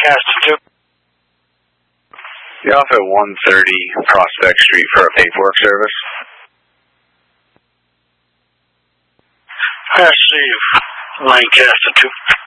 Lancaster 2. You're off at 130 Prospect Street for a paperwork service. Receive Lancaster 2.